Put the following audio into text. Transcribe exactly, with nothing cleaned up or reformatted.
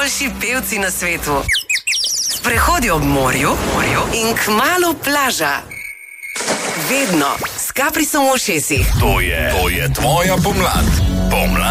najboljši pevci na svetu. Sprehodi ob morju, morju in kmalu plaža. Vedno s Caprisom v ušesih. To je, to je tvoja pomlad. Pomlad.